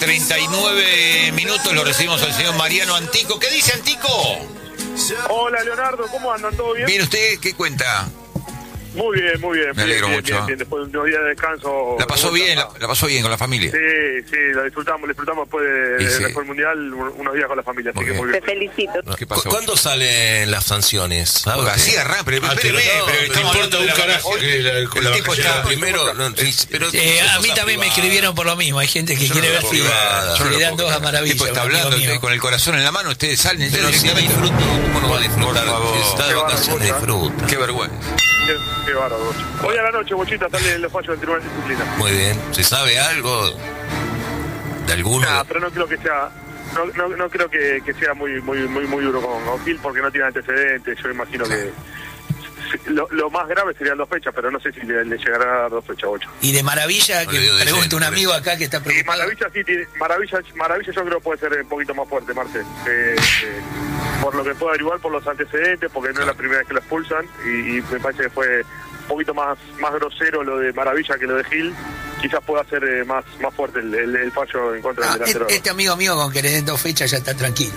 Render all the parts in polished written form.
39 minutos, lo recibimos al señor Mariano Antico. ¿Qué dice Antico? Hola Leonardo, ¿cómo andan? ¿Todo bien? Bien, ¿usted qué cuenta? Muy bien, muy bien. Me alegro bien, mucho. Bien. Después de unos días de descanso. ¿La pasó bien? ¿La pasó bien con la familia? Sí, la disfrutamos después del Mundial, unos días con la familia, así que muy bien. Te felicito. ¿Qué pasó? ¿Cuándo salen las sanciones? Así arranca, pero espéreme, pero estamos hablando de un carajo. El tipo está primero. A mí también me escribieron por lo mismo. Hay gente que quiere ver si le dan dos a Maravilla. El tipo está hablando con el corazón en la mano, ustedes salen. Pero si disfruto, ¿cómo no va a disfrutar? Está de vacaciones, disfruta. Qué vergüenza. Qué bárbaro, Bocha. Hoy a la noche, Bochita, sale los fallos del Tribunal de Disciplina. Muy bien. ¿Se sabe algo de alguno? Pero no creo que sea... No creo que sea muy duro con Gil, porque no tiene antecedentes. Yo imagino que lo más grave serían 2 fechas, pero no sé si le llegará a dar 2 fechas, 8. Y de Maravilla, que pregunta un amigo acá que está preocupado. Maravilla sí tiene, Maravilla yo creo que puede ser un poquito más fuerte, Marce. Por lo que puedo averiguar, por los antecedentes, porque no es la primera vez que lo expulsan, y me parece que fue un poquito más grosero lo de Maravilla que lo de Gil. Quizás pueda ser más fuerte el fallo en contra del delantero. Este amigo mío con que le den 2 fechas ya está tranquilo.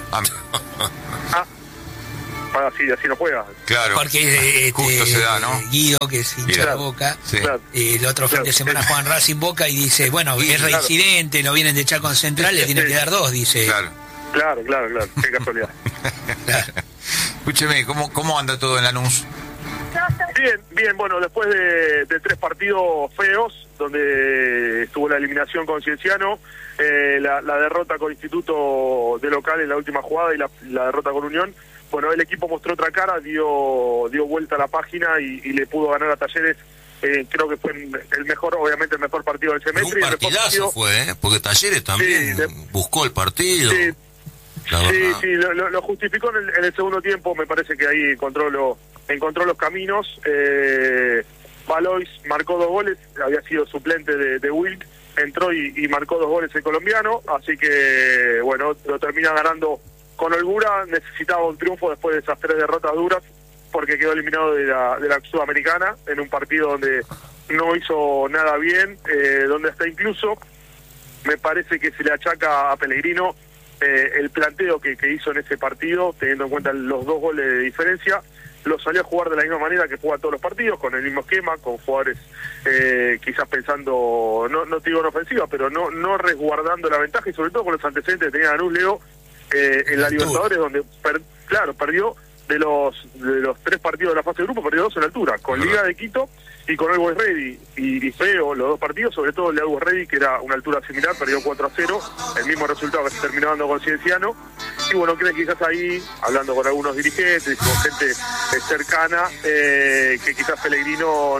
Así no juega. Claro. Porque justo se da, ¿no? Guido, que es hincha de Boca, sí. El otro fin de semana juegan Racing Boca y dice, bueno, es reincidente, lo vienen de echar con Central, le tienen que dar 2, dice. Claro, qué casualidad. Claro. Escúcheme, ¿cómo anda todo en Lanús? Bien, bueno, después de 3 partidos feos, donde estuvo la eliminación con Cienciano, la derrota con Instituto de local en la última jugada y la derrota con Unión. Bueno, el equipo mostró otra cara, dio vuelta a la página y le pudo ganar a Talleres. Creo que fue obviamente el mejor partido del semestre. Un partidazo fue, porque Talleres también buscó el partido. Sí, lo justificó en el segundo tiempo. Me parece que ahí encontró los caminos. Valois marcó 2 goles, había sido suplente de Wilk, entró y marcó 2 goles el colombiano, así que bueno, lo termina ganando con holgura. Necesitaba un triunfo después de esas 3 derrotas duras, porque quedó eliminado de la Sudamericana en un partido donde no hizo nada bien, donde hasta incluso me parece que se le achaca a Pellegrino el planteo que hizo en ese partido, teniendo en cuenta los 2 goles de diferencia. Lo salió a jugar de la misma manera que juega todos los partidos, con el mismo esquema, con jugadores quizás pensando, no te digo en ofensiva, pero no resguardando la ventaja, y sobre todo con los antecedentes que tenía Lanús, Leo, en la Libertadores, donde perdió de los 3 partidos de la fase de grupo, perdió 2 en altura, con Liga de Quito y con Always Ready, y feo los 2 partidos, sobre todo el de Always Ready, que era una altura similar, perdió 4-0, el mismo resultado que se terminó dando con Cienciano. Y bueno, creo que quizás ahí, hablando con algunos dirigentes, con gente cercana, que quizás Pellegrino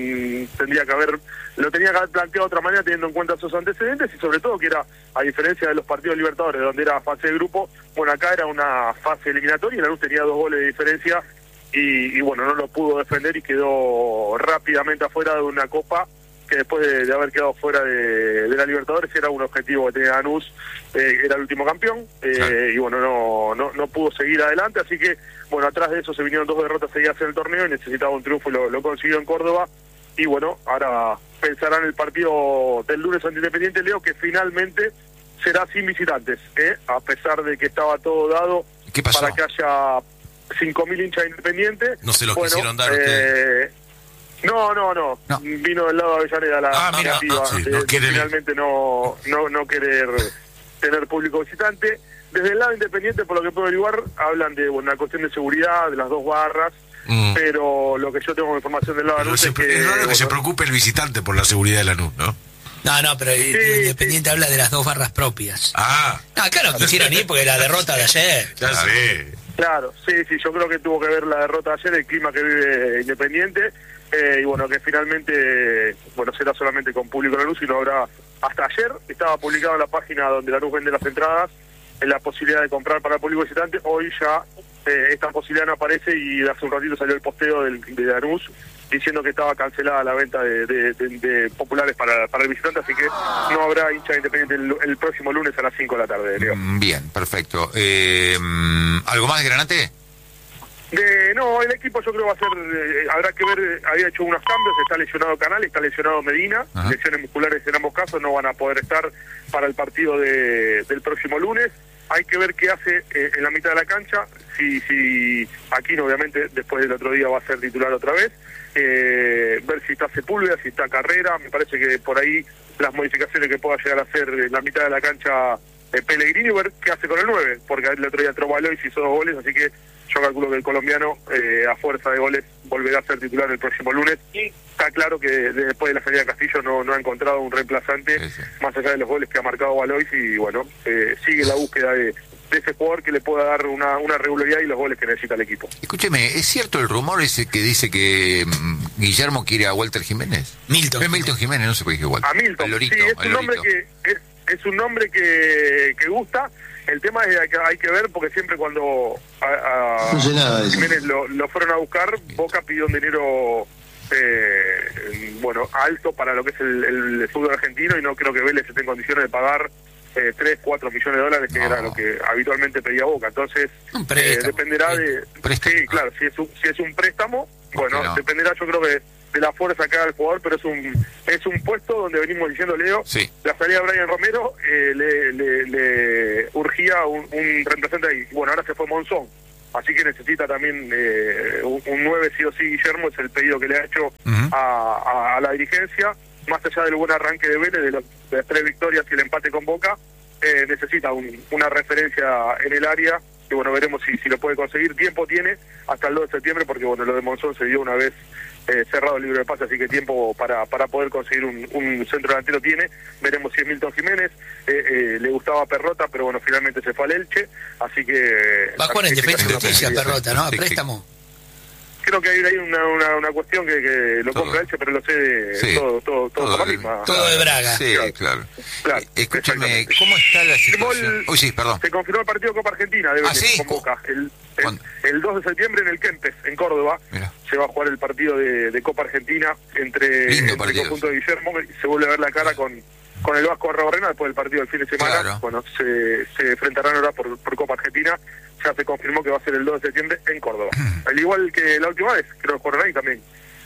lo tenía que haber planteado de otra manera, teniendo en cuenta esos antecedentes, y sobre todo que era, a diferencia de los partidos Libertadores, donde era fase de grupo, bueno, acá era una fase eliminatoria y Lanús tenía 2 goles de diferencia, y bueno, no lo pudo defender y quedó rápidamente afuera de una copa que después de haber quedado fuera de la Libertadores era un objetivo que tenía Lanús, era el último campeón, y bueno, no pudo seguir adelante, así que bueno, atrás de eso se vinieron 2 derrotas seguidas en el torneo y necesitaba un triunfo y lo consiguió en Córdoba. Y bueno, ahora pensarán el partido del lunes ante Independiente, Leo, que finalmente será sin visitantes, a pesar de que estaba todo dado para que haya 5.000 hinchas de Independiente. No se los quisieron dar ustedes. No. Vino del lado de Avellaneda la negativa, finalmente no querer tener público visitante. Desde el lado Independiente, por lo que puedo averiguar, hablan de una cuestión de seguridad, de las 2 barras, pero lo que yo tengo información del lado de Lanús es que... Es raro que se preocupe el visitante por la seguridad de Lanús, ¿no? No, pero el Independiente habla de las 2 barras propias. Claro, quisieron ir porque la derrota de ayer. Ya sé. Claro, sí, yo creo que tuvo que ver la derrota de ayer, el clima que vive Independiente, y bueno, que finalmente, será solamente con público Lanús, y no habrá... Hasta ayer estaba publicado en la página donde Lanús vende las entradas, en la posibilidad de comprar para el público visitante. Hoy ya esta posibilidad no aparece, y hace un ratito salió el posteo de Lanús diciendo que estaba cancelada la venta de populares para el visitante, así que no habrá hincha Independiente el próximo lunes a las 5 de la tarde, Leo. Bien, perfecto. ¿Algo más de Granate? No, el equipo yo creo va a ser, habrá que ver, había hecho unos cambios, está lesionado Canal, está lesionado Medina, lesiones musculares en ambos casos, no van a poder estar para el partido del próximo lunes. Hay que ver qué hace en la mitad de la cancha, si Aquino obviamente después del otro día va a ser titular otra vez, ver si está Sepúlveda, si está Carrera, me parece que por ahí las modificaciones que pueda llegar a hacer en la mitad de la cancha Pellegrini, ver qué hace con el 9, porque el otro día entró Valois y hizo 2 goles, así que yo calculo que el colombiano a fuerza de goles volverá a ser titular el próximo lunes, y está claro que después de la salida de Castillo no ha encontrado un reemplazante más allá de los goles que ha marcado Valois, y bueno, sigue la búsqueda de ese jugador que le pueda dar una regularidad y los goles que necesita el equipo. Escúcheme, ¿es cierto el rumor ese que dice que Guillermo quiere a Walter Jiménez? Milton Jiménez, no sé por qué dije Walter. A Milton, Lorito, sí, es un nombre que gusta. El tema es que hay que ver, porque siempre cuando a Jiménez lo fueron a buscar, Boca pidió un dinero alto para lo que es el fútbol argentino, y no creo que Vélez esté en condiciones de pagar 3-4 millones de dólares, que era lo que habitualmente pedía Boca. Entonces dependerá de... Sí, claro, si es un préstamo, bueno, dependerá, yo creo que de la fuerza que haga el jugador, pero es un puesto donde venimos diciendo, Leo, la salida de Brian Romero le urgía un reemplazante ahí. Bueno, ahora se fue Monzón, así que necesita también un 9 sí o sí. Guillermo es el pedido que le ha hecho a la dirigencia, más allá del buen arranque de Vélez, de las 3 victorias y el empate con Boca, necesita una referencia en el área, que bueno, veremos si lo puede conseguir. Tiempo tiene hasta el 2 de septiembre, porque bueno, lo de Monzón se dio una vez cerrado el libro de pase, así que tiempo para poder conseguir un centro delantero tiene. Veremos si es Milton Jiménez, le gustaba Perrota, pero bueno, finalmente se fue al Elche, así que... Va a jugar en Defensa y Justicia Perrota, ¿no? A préstamo. Creo que hay una cuestión que lo compra Elche, pero lo sé todo por la misma. Todo de Braga. Sí, claro. Escúchame, ¿cómo está la situación? Perdón. Se confirmó el partido de Copa Argentina de Vélez con Boca. El 2 de septiembre en el Kempes, en Córdoba, se va a jugar el partido de Copa Argentina entre el conjunto de Guillermo, y se vuelve a ver la cara con el Vasco Arrabarrena después del partido del fin de semana. Claro. Bueno, se enfrentarán ahora por Copa Argentina. Ya se confirmó que va a ser el 2 de septiembre en Córdoba. Al igual que la última vez, creo que jugaron ahí también.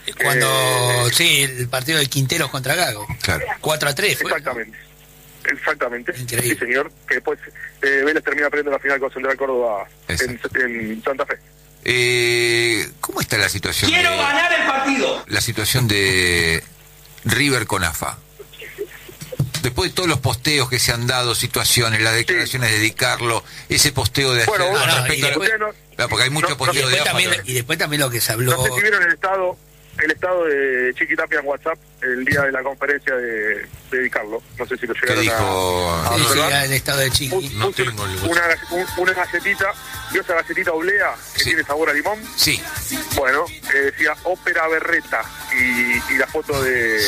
El partido de Quinteros contra Gago. Claro. 4-3 fue. Exactamente. Increíble. Sí, señor. Que después Vélez termina perdiendo la final con Central Córdoba en Santa Fe. ¿Cómo está la situación? ¡Quiero ganar el partido! La situación de River con AFA. Después de todos los posteos que se han dado, situaciones, las declaraciones de Di Carlo, ese posteo de ayer porque hay mucho posteo de AFA. Y después también lo que se habló... No sé si vieron el estado de Chiqui Tapia en WhatsApp el día de la conferencia de Di Carlo. No sé si lo llegaron a observar. El estado de Chiqui. Una galletita, ¿vio esa galletita oblea que tiene sabor a limón? Sí. Bueno, decía Ópera Berreta, y la foto de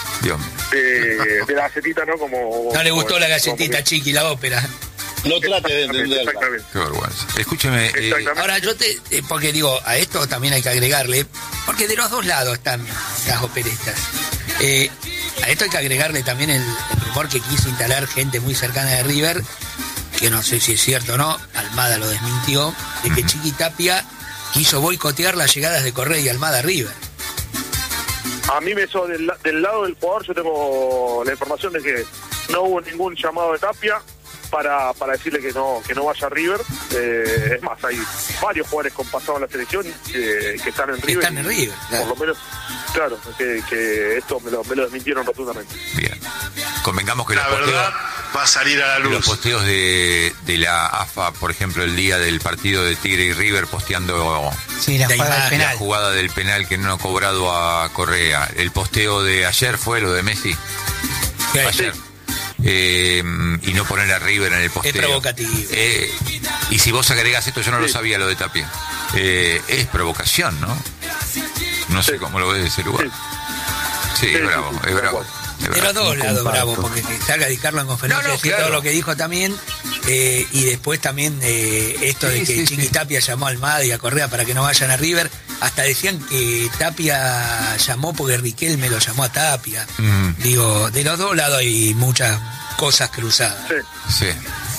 la galletita, ¿no? No le gustó la galletita Chiqui, la ópera. No trate de entenderla. Qué vergüenza. Escúcheme. Ahora porque digo, a esto también hay que agregarle, porque de los dos lados están las operistas. A esto hay que agregarle también el rumor que quiso instalar gente muy cercana de River, que no sé si es cierto o no, Almada lo desmintió, de que Chiqui Tapia quiso boicotear las llegadas de Correa y Almada a River. A mí del lado del jugador yo tengo la información de que no hubo ningún llamado de Tapia para decirle que no vaya a River. Es más, hay varios jugadores con pasado en la selección que están en River. Están en River, claro. Por lo menos, claro, que esto me lo desmintieron rotundamente. Bien. Convengamos que la verdad va a salir a la luz. Los posteos de la AFA, por ejemplo, el día del partido de Tigre y River, posteando la jugada del penal que no ha cobrado a Correa. El posteo de ayer fue lo de Messi. Ayer. Y no poner a River en el posteo. Es provocativo. Y si vos agregás esto, yo no lo sabía, lo de Tapia. Es provocación, ¿no? No sé cómo lo ves de ese lugar. Sí, es bravo, es bravo. De los dos lados, bravo, porque salga Di Carlo en conferencia y todo lo que dijo también, y después también esto de que Chiqui Tapia llamó a Almada y a Correa para que no vayan a River. Hasta decían que Tapia llamó porque Riquelme lo llamó a Tapia. Digo, de los dos lados hay muchas cosas cruzadas. Sí.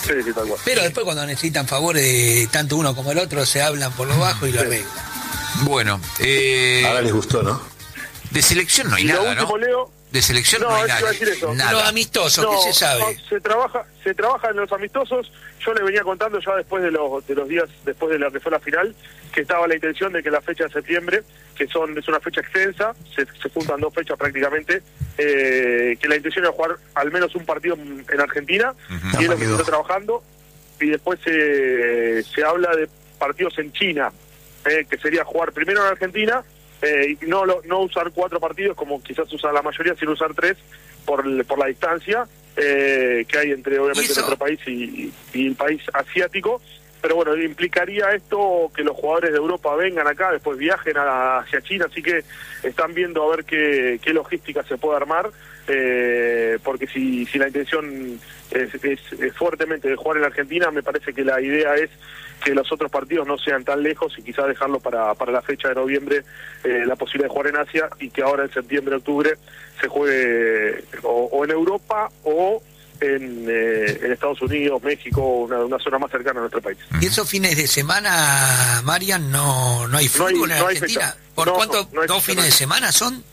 Sí, tal cual. Pero después cuando necesitan favores de tanto uno como el otro, se hablan por lo bajo y lo arreglan. Bueno, ahora les gustó, ¿no? De selección no hay nada, ¿no? Leo, de selección no hay nada. Nada. Los amistosos, ¿qué se sabe? No, se trabaja en los amistosos. Yo les venía contando ya después de los días, después de lo que fue la final, que estaba la intención de que la fecha de septiembre, es una fecha extensa, se juntan 2 fechas prácticamente, que la intención era jugar al menos un partido en Argentina, y es lo que se está trabajando, y después se habla de partidos en China, que sería jugar primero en Argentina, y no usar 4 partidos como quizás usa la mayoría, sino usar 3 por la distancia que hay entre obviamente nuestro país y el país asiático. Pero bueno, implicaría esto que los jugadores de Europa vengan acá, después viajen hacia China, así que están viendo a ver qué logística se puede armar, porque si la intención es fuertemente de jugar en Argentina, me parece que la idea es que los otros partidos no sean tan lejos y quizás dejarlo para la fecha de noviembre, la posibilidad de jugar en Asia, y que ahora en septiembre, octubre se juegue o en Europa o en Estados Unidos, México, una zona más cercana a nuestro país. ¿Y esos fines de semana, Marian, no hay fútbol en Argentina? ¿Por cuánto? ¿2 fines de semana son?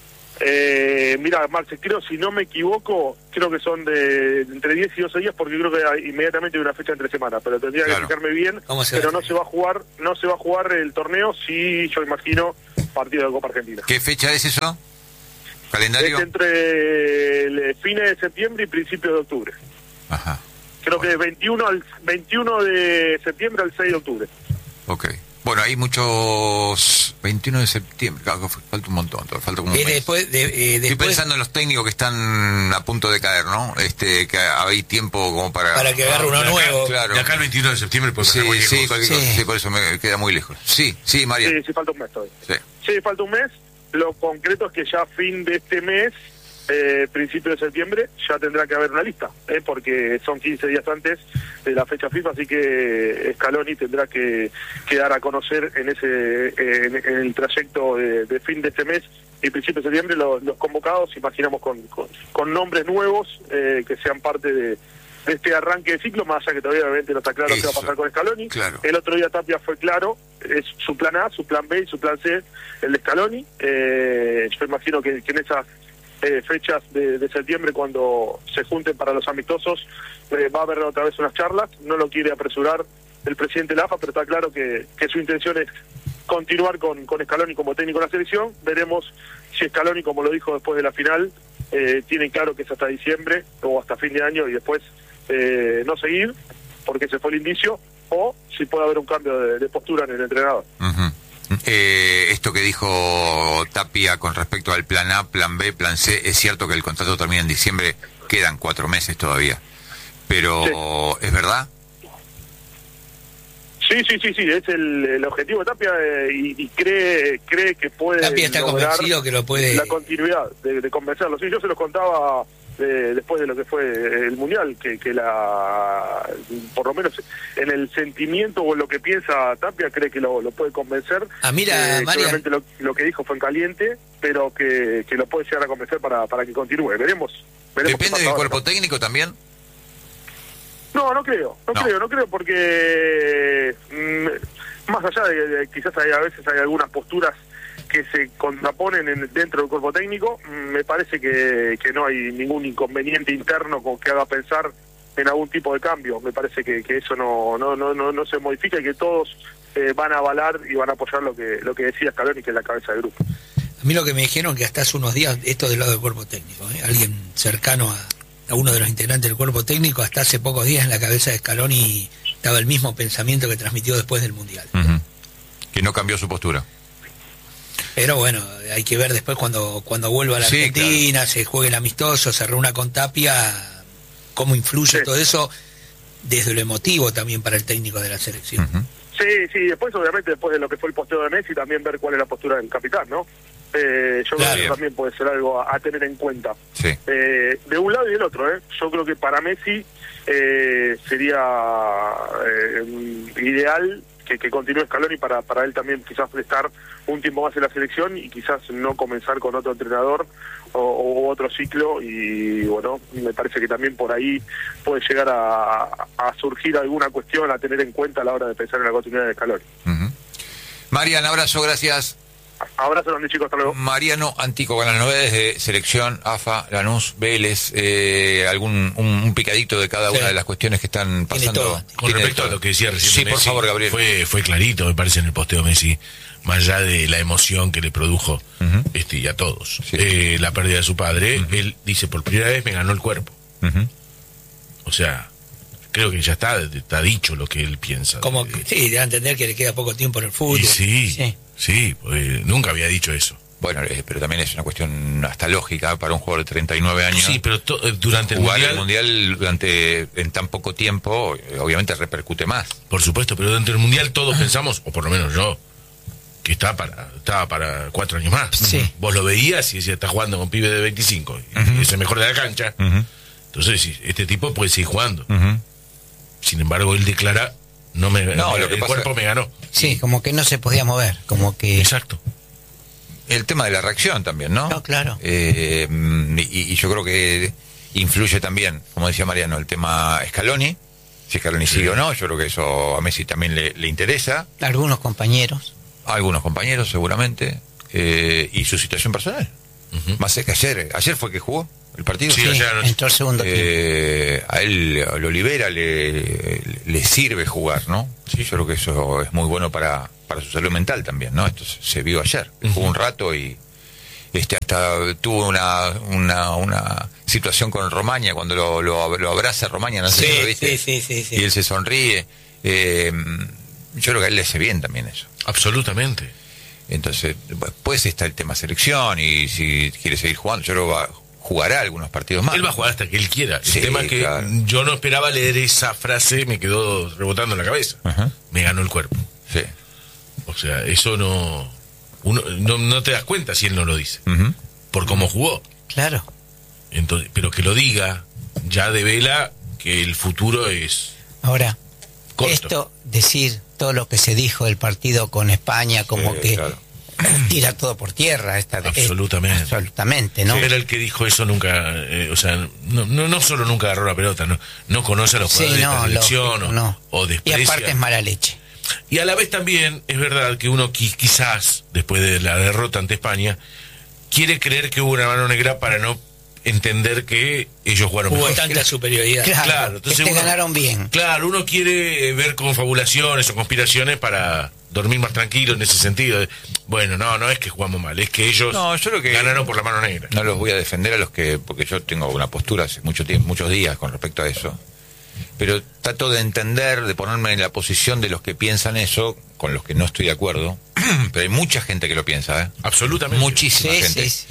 Mira, Marce, creo, si no me equivoco, creo que son de entre 10 y 12 días, porque creo que inmediatamente hay una fecha entre semanas, pero tendría que fijarme bien, pero no se va a jugar el torneo, sí, yo imagino, partido de Copa Argentina. ¿Qué fecha es eso? ¿Calendario? Es entre fines de septiembre y principios de octubre. Ajá. Creo que 21 de septiembre al 6 de octubre. Ok. Bueno, hay muchos... 21 de septiembre, claro, falta un montón, falta como un mes. Estoy pensando en los técnicos que están a punto de caer, ¿no? Que hay tiempo como para que agarre uno nuevo. Claro. De acá el 21 de septiembre puede pasar muy lejos. Sí, por eso me queda muy lejos. Sí, María. Sí, falta un mes todavía. Sí, falta un mes. Lo concreto es que ya a fin de este mes, principio de septiembre, ya tendrá que haber una lista, porque son 15 días antes de la fecha FIFA, así que Scaloni tendrá que dar a conocer en el trayecto de fin de este mes y principio de septiembre los convocados, imaginamos con nombres nuevos que sean parte de este arranque de ciclo, más allá que todavía obviamente no está claro qué va a pasar con Scaloni. Claro. El otro día Tapia fue claro, es su plan A, su plan B y su plan C, el de Scaloni. Yo imagino que en esas fechas de septiembre, cuando se junten para los amistosos, va a haber otra vez unas charlas. No lo quiere apresurar el presidente de la AFA, pero está claro que su intención es continuar con Scaloni como técnico de la selección. Veremos si Scaloni, como lo dijo después de la final, tiene claro que es hasta diciembre o hasta fin de año y después no seguir porque se fue el indicio, o si puede haber un cambio de postura en el entrenador. Uh-huh. Esto que dijo Tapia con respecto al plan A, plan B, plan C, es cierto que el contrato termina en diciembre, quedan 4 meses todavía, pero ¿es verdad? Sí, es el objetivo de Tapia, y cree que puede Tapia está convencido que lo puede... La continuidad de convencerlo. Sí, yo se los contaba después de lo que fue el Mundial, que por lo menos en el sentimiento o en lo que piensa Tapia, cree que lo puede convencer. Mira, obviamente lo que dijo fue en caliente, pero que lo puede llegar a convencer para que continúe. Veremos ¿Depende del cuerpo técnico también? No creo, porque más allá de quizás a veces hay algunas posturas que se contraponen dentro del cuerpo técnico, me parece que no hay ningún inconveniente interno con que haga pensar en algún tipo de cambio. Me parece que eso no se modifica y que todos van a avalar y van a apoyar lo que decía Scaloni, que es la cabeza del grupo. A mí lo que me dijeron que hasta hace unos días, esto del lado del cuerpo técnico, alguien cercano a uno de los integrantes del cuerpo técnico, hasta hace pocos días en la cabeza de Scaloni estaba el mismo pensamiento que transmitió después del Mundial. Uh-huh. Que no cambió su postura. Pero bueno, hay que ver después cuando vuelva a la Argentina, claro, se juegue el amistoso, se reúna con Tapia, cómo influye todo eso desde lo emotivo también para el técnico de la selección. Uh-huh. Sí, después obviamente después de lo que fue el posteo de Messi, también ver cuál es la postura del capitán, ¿no? Yo creo que eso también puede ser algo a tener en cuenta. Sí. De un lado y del otro, yo creo que para Messi sería ideal que continúe Scaloni para él también quizás estar un tiempo más en la selección y quizás no comenzar con otro entrenador o otro ciclo, y bueno, me parece que también por ahí puede llegar a surgir alguna cuestión a tener en cuenta a la hora de pensar en la continuidad de Scaloni. Mariano, abrazo, gracias. Abrazo grande, chicos, hasta luego. Mariano Antico con las novedades de selección, AFA, Lanús, Vélez, un picadito de cada una de las cuestiones que están pasando. Con respecto a lo que decía recién, sí, Messi, por favor, Gabriel. Fue clarito, me parece, en el posteo Messi, más allá de la emoción que le produjo y a todos, la pérdida de su padre. Él dice, por primera vez me ganó el cuerpo. O sea, creo que ya está dicho lo que él piensa. Como que, sí, debe entender que le queda poco tiempo en el fútbol. Sí, nunca había dicho eso. Bueno, pero también es una cuestión hasta lógica para un jugador de 39 años. Sí, pero durante el Mundial en tan poco tiempo, obviamente repercute más. Por supuesto, pero durante el Mundial todos pensamos, o por lo menos yo, que estaba para 4 años más. Sí. Vos lo veías y decías, está jugando con pibe de 25, y es el mejor de la cancha. Entonces, sí, este tipo puede seguir jugando. Sin embargo, él declara, el cuerpo me ganó. Sí, como que no se podía mover, como que... Exacto. El tema de la reacción también, ¿no? No, claro. Y yo creo que influye también, como decía Mariano, el tema Scaloni. Si Scaloni sigue o no, yo creo que eso a Messi también le interesa. Algunos compañeros, seguramente. Y su situación personal. Más que ayer fue que jugó el partido. Sí, entró el segundo tiempo. A él lo libera, le sirve jugar, ¿no? Sí, yo creo que eso es muy bueno para su salud mental también, ¿no? Esto se vio ayer. Jugó un rato y hasta tuvo una situación con Romaña cuando lo abraza Romaña, no sé si lo viste. Sí. Y él se sonríe. Yo creo que a él le hace bien también eso. Absolutamente. Entonces, pues está el tema selección, y si quiere seguir jugando, yo creo que jugará algunos partidos más. Él va a jugar hasta que él quiera. Sí, el tema es que yo no esperaba leer esa frase, me quedó rebotando en la cabeza. Me ganó el cuerpo. Sí. O sea, eso no te das cuenta si él no lo dice. Por cómo jugó. Claro. Entonces, pero que lo diga ya devela que el futuro es... Ahora, corto. Esto, decir todo lo que se dijo del partido con España, como que tira todo por tierra. Absolutamente, ¿no? Sí. Pero el que dijo eso nunca, no solo nunca agarró la pelota, no conoce a los jugadores de la selección o desprecia. Y aparte es mala leche. Y a la vez también es verdad que uno quizás, después de la derrota ante España, quiere creer que hubo una mano negra para no entender que ellos jugaron mejor. Hubo tanta superioridad. Claro, entonces ganaron bien. Claro, uno quiere ver confabulaciones o conspiraciones para dormir más tranquilo en ese sentido. Bueno, no es que jugamos mal, es que ellos yo creo que ganaron por la mano negra. No los voy a defender a los que, porque yo tengo una postura hace muchos días con respecto a eso. Pero trato de entender, de ponerme en la posición de los que piensan eso, con los que no estoy de acuerdo. Pero hay mucha gente que lo piensa, ¿eh? Absolutamente. Muchísima gente. Sí.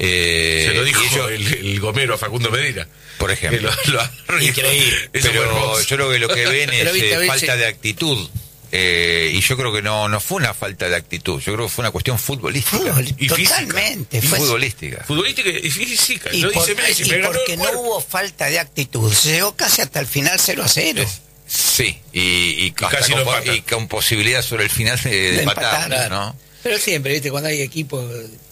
Se lo dijo el Gomero a Facundo Medina, por ejemplo. Increíble. Pero yo creo que lo que ven es falta de actitud. Y yo creo que no fue una falta de actitud, yo creo que fue una cuestión futbolística. Totalmente. Futbolística y física. Y porque no hubo falta de actitud, se llegó casi hasta el final 0-0. Sí, y con posibilidad sobre el final de empatar, ¿no? Pero siempre, ¿viste? Cuando hay equipos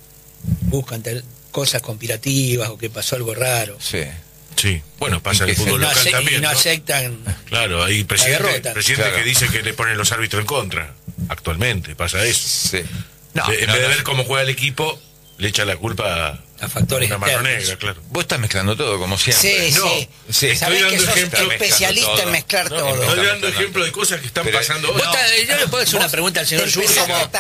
buscan cosas conspirativas o que pasó algo raro. Sí, bueno, pasa en el fútbol local también. Y no aceptan. Claro, hay presidentes que dicen que le ponen los árbitros en contra. Actualmente pasa eso. Sí. En vez de ver cómo juega el equipo, le echa la culpa a factores una mano negra, claro. Vos estás mezclando todo, como siempre. Sí. Estoy dando ejemplos, especialista en mezclar todo. Estoy dando ejemplos de cosas que están pasando hoy. Yo le puedo hacer una pregunta al señor Schulz.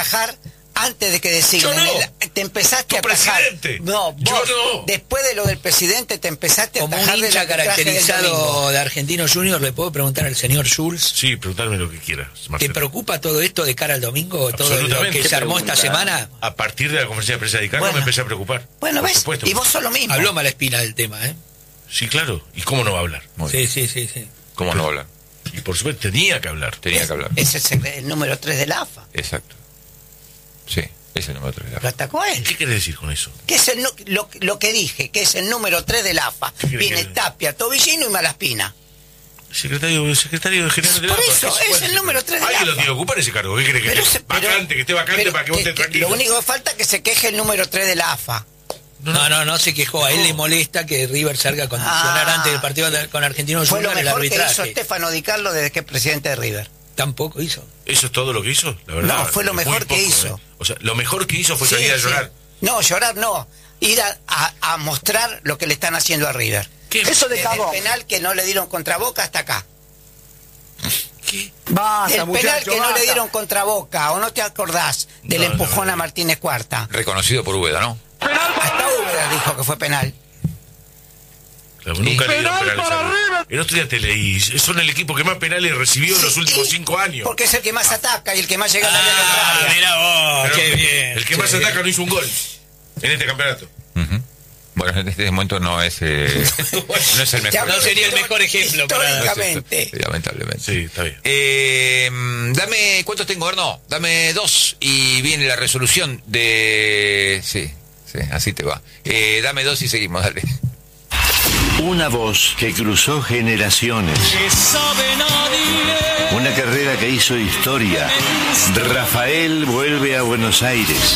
Antes de que designen, te empezaste a atajar. No, vos, después de lo del presidente, te empezaste a atajar. Como un hincha caracterizado de Argentino Junior, ¿le puedo preguntar al señor Schulz? Sí, preguntarme lo que quieras, Marcelo. ¿Te preocupa todo esto de cara al domingo? Todo lo que se armó esta semana. A partir de la conferencia de prensa de Ricardo me empecé a preocupar. Bueno, ¿ves? Y vos sos lo mismo. Habló Malaspina del tema, ¿eh? Sí, claro. ¿Y cómo no va a hablar? Sí. ¿Cómo no va a hablar? Y por supuesto tenía que hablar. Ese es el número 3 de la AFA. Exacto. Sí, es el número 3 de la AFA. Lo atacó él. ¿Qué quiere decir con eso? Que es lo que dije, que es el número 3 de la AFA. Viene Tapia, Tobillino y Malaspina. Secretario general de la AFA. Por eso, es el número 3 de la AFA. Alguien lo tiene que ocupar ese cargo. ¿Qué crees que esté vacante para que vos estés tranquilo? Lo único que falta es que se queje el número 3 de la AFA. No se quejó. A él le molesta que River salga a condicionar antes del partido con Argentinos Juniors el arbitraje. Fue lo mejor que hizo Stefano Di Carlo desde que es presidente de River. Tampoco hizo. ¿Eso es todo lo que hizo? La verdad. No, fue lo mejor que hizo. O sea, lo mejor que hizo fue salir a llorar. No, llorar no. Ir a mostrar lo que le están haciendo a River. Eso de cagón. El penal que no le dieron contra Boca hasta acá. ¿Qué? Basta, el penal que no le dieron contra Boca, ¿o no te acordás del empujón a Martínez Cuarta? Reconocido por Úbeda, ¿no? Hasta Úbeda dijo que fue penal. Claro, nunca le dieron penales a River. El otro día te leí, son el equipo que más penales recibió en los últimos 5 años. Porque es el que más ataca y el que más llega a la área contraria. Mira vos, qué bien. El que más ataca no hizo un gol en este campeonato. Bueno, en este momento no es el mejor. No sería el mejor ejemplo. Históricamente. Lamentablemente. Sí, está bien. Dame, ¿cuántos tengo, Erno? Dame 2 y viene la resolución de... Sí, así te va. Dame 2 y seguimos, dale. Una voz que cruzó generaciones. Una carrera que hizo historia. Rafael vuelve a Buenos Aires.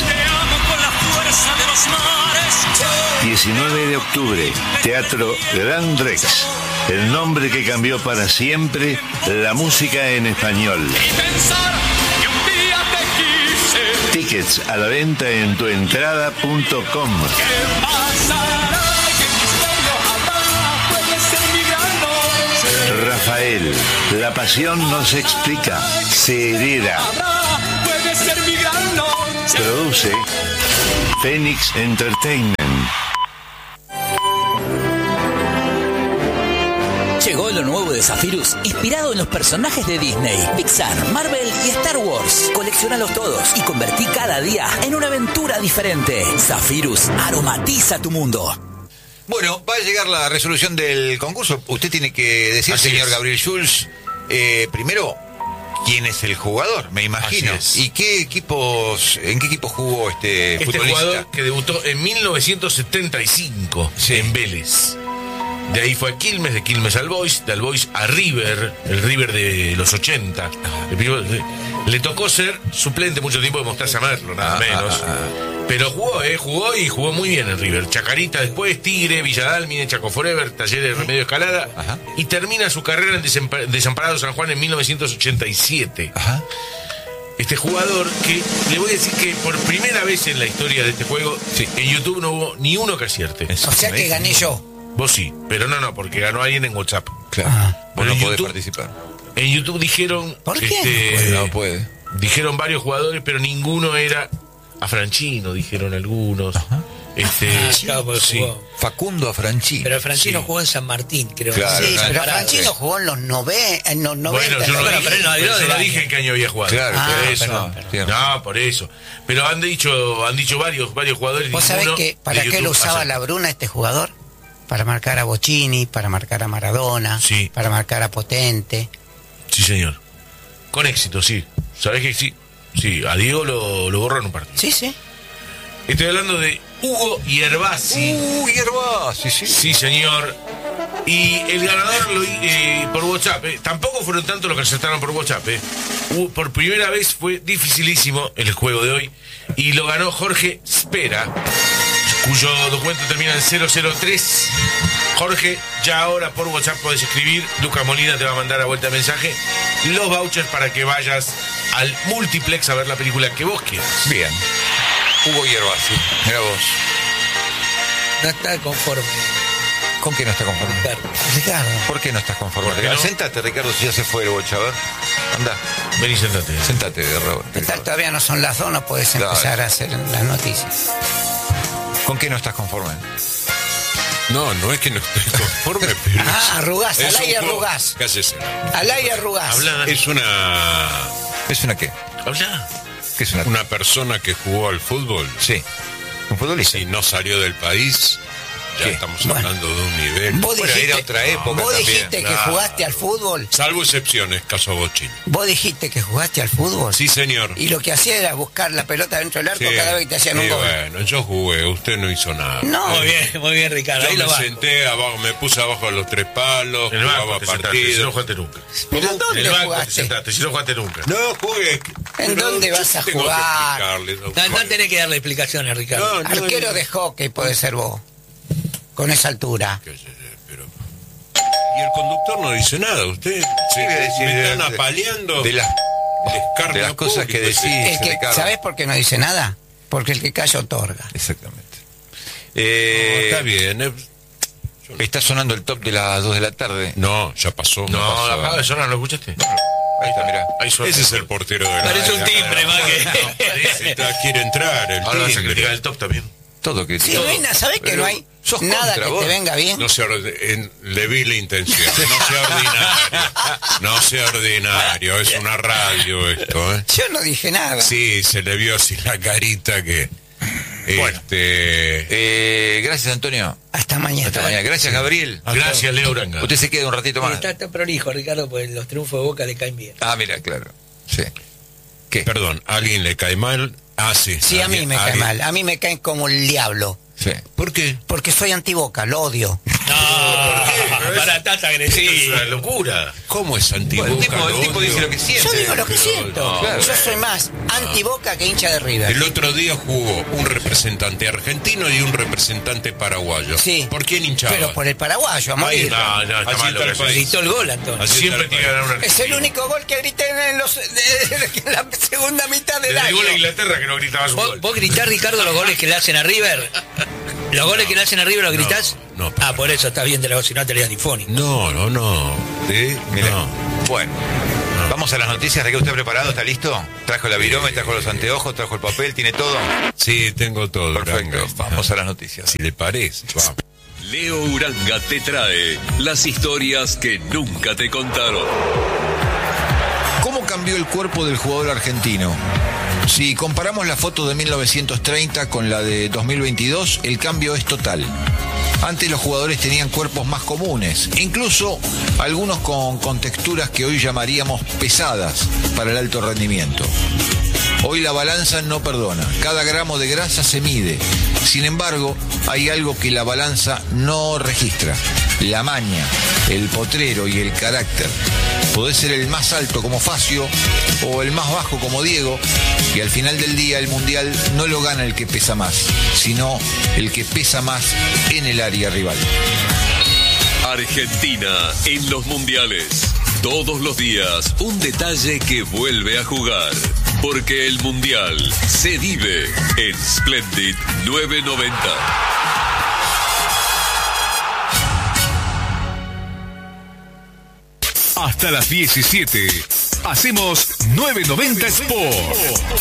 19 de octubre, Teatro Gran Rex. El nombre que cambió para siempre la música en español. Tickets a la venta en tuentrada.com. Rafael, la pasión no se explica, se hereda. Produce Phoenix Entertainment. Llegó lo nuevo de Zephyrus, inspirado en los personajes de Disney, Pixar, Marvel y Star Wars. Coleccionalos todos y convertí cada día en una aventura diferente. Zephyrus aromatiza tu mundo. Bueno, va a llegar la resolución del concurso. Usted tiene que decir, señor Gabriel Schulz, primero, quién es el jugador, me imagino. ¿Y en qué equipo jugó este futbolista? Jugador que debutó en 1975 en Vélez. De ahí fue a Quilmes, de Quilmes al Boys, de al Boys a River, el River de los 80. Le tocó ser suplente mucho tiempo de Mostaza Merlo, nada menos. Pero jugó y jugó muy bien en River. Chacarita después, Tigre, Villa Dálmine, Chaco Forever, Talleres Remedio Escalada. Y termina su carrera en Desamparado San Juan en 1987. Este jugador que, le voy a decir que por primera vez en la historia de este juego, en YouTube no hubo ni uno que acierte. O sea que gané yo. Vos sí, pero no, porque ganó alguien en WhatsApp. Claro. Vos no podés participar. En YouTube dijeron... ¿Por qué? No puede. Dijeron varios jugadores, pero ninguno era... A Franchino, dijeron algunos. Facundo Afranchino. Pero Franchino jugó en San Martín, creo. Claro, sí, pero Franchino jugó en los 90. Bueno, yo no dije en qué año había jugado. Claro, por eso. Pero han dicho varios jugadores. ¿Vos sabés que para qué lo usaba la Bruna este jugador? Para marcar a Bocchini, para marcar a Maradona, para marcar a Potente. Sí, señor. Con éxito, sí. ¿Sabés que sí? Sí, a Diego lo borró en un partido. Sí. Estoy hablando de Hugo Yerbasi. Yerbasi, sí. Sí, señor. Y el ganador por WhatsApp. Tampoco fueron tantos los que acertaron por WhatsApp. Por primera vez fue dificilísimo el juego de hoy. Y lo ganó Jorge Spera, cuyo documento termina en 003. Jorge, ya ahora por WhatsApp podés escribir. Lucas Molina te va a mandar a vuelta de mensaje los vouchers para que vayas al multiplex a ver la película que vos quieras. Bien. Hugo Yerbasi, mira vos. No está conforme. ¿Con qué no está conforme? Ricardo. ¿Por qué no estás conforme? No? Sentate, Ricardo, si ya se fue el bocha, a ver. Anda. Vení, sentate. Sentate, Ricardo. Todavía no son las 2, no podés empezar a hacer las noticias. ¿Con qué no estás conforme? No es que no estoy conforme, pero... arrugás, al aire arrugás. Cállese. Al aire arrugás. Es una... ¿Es una qué? Habla. ¿Qué es una persona que jugó al fútbol? Sí. ¿Un futbolista? Y no salió del país Ya estamos hablando de un nivel. Era otra época. ¿Vos dijiste que jugaste al fútbol? Salvo excepciones, caso Bochini. ¿Vos dijiste que jugaste al fútbol? Sí, señor. Y lo que hacía era buscar la pelota dentro del arco cada vez que te hacían un gol. Bueno, yo jugué, usted no hizo nada. No. Muy bien, Ricardo. Yo me senté abajo, me puse abajo de los 3 palos, jugaba partidos. Si no jugaste nunca. ¿Pero dónde jugaste? Si no jugaste nunca. No jugué. ¿En dónde vas a jugar? No tenés que darle explicaciones, Ricardo. Arquero de hockey puede ser vos. Con esa altura. Y el conductor no dice nada. Usted me están apaleando de las cosas que decís. ¿Sabés por qué no dice nada? Porque el que calla otorga. Exactamente. Está bien. Está sonando el top de las 2 de la tarde. No, ya pasó. No, apaga de sonar, ¿lo escuchaste? Ahí está, mirá. Ese es el portero de la... Parece un timbre, más que... Quiere entrar el ahora timbre. se el top también. Todo que... Sí, Reina, ¿sabés que no hay nada que te venga bien? No le vi la intención. No sea ordinario. Es una radio esto, ¿eh? Yo no dije nada. Sí, se le vio así la carita que... Bueno. Gracias, Antonio. Hasta mañana. Gracias, Gabriel. Gracias, Leo Uranga. Usted se queda un ratito más. Está tan prolijo, Ricardo, pues los triunfos de Boca le caen bien. Mira, claro. Sí. ¿Qué? Perdón, ¿a alguien le cae mal? Sí. Sí, a mí me cae mal. A mí me caen como el diablo. Sí. ¿Por qué? Porque soy antiboca, lo odio. No, para tanta agresiva. Es una locura. ¿Cómo es antiboca? Bueno, el tipo dice lo que siente. Yo digo lo que siento. Claro. Yo soy más antiboca que hincha de River. El otro día jugó un representante argentino y un representante paraguayo. Sí. ¿Por quién hinchaba? Pero por el paraguayo, a morir. No, está Así mal. está el país. Gritó el gol, Antonio. Siempre tiene que ganar una Es el único gol que grité en la segunda mitad del Desde el año. gol de Inglaterra que no gritabas un gol. ¿Vos gritás, Ricardo, los goles que le hacen a River? ¿Los goles que le hacen a River los gritás? No, por eso está bien de la voz, si no te leas difónico. No. Mira. No. Bueno. Vamos a las noticias. ¿De qué usted preparado? ¿Está listo? ¿Trajo la virome? ¿Trajo los anteojos? ¿Trajo el papel? ¿Tiene todo? Sí, tengo todo. Perfecto. Uranga. Vamos a las noticias. Si le parece. Vamos. Leo Uranga te trae las historias que nunca te contaron. ¿Cómo cambió el cuerpo del jugador argentino? Si comparamos la foto de 1930 con la de 2022, el cambio es total. Antes los jugadores tenían cuerpos más comunes, incluso algunos con texturas que hoy llamaríamos pesadas para el alto rendimiento. Hoy la balanza no perdona, cada gramo de grasa se mide. Sin embargo, hay algo que la balanza no registra: la maña, el potrero y el carácter. Podés ser el más alto como Facio o el más bajo como Diego, y al final del día el mundial no lo gana el que pesa más, sino el que pesa más en el área rival. Argentina en los mundiales. Todos los días un detalle que vuelve a jugar. Porque el mundial se vive en Splendid 990. Hasta las 17 hacemos 990 Sport.